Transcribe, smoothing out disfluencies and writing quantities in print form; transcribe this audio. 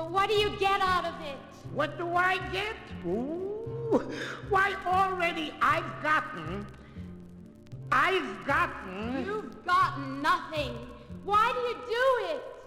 What do you get out of it? What do I get? Ooh, why, already I've gotten... You've gotten nothing. Why do you do it?